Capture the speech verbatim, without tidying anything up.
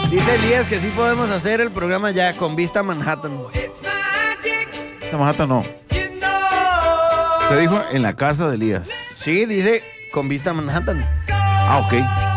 Dice Elías que sí podemos hacer el programa ya con vista a Manhattan. Esta Manhattan no. Te dijo en la casa de Elías. Sí, dice con vista a Manhattan. Ah, ok.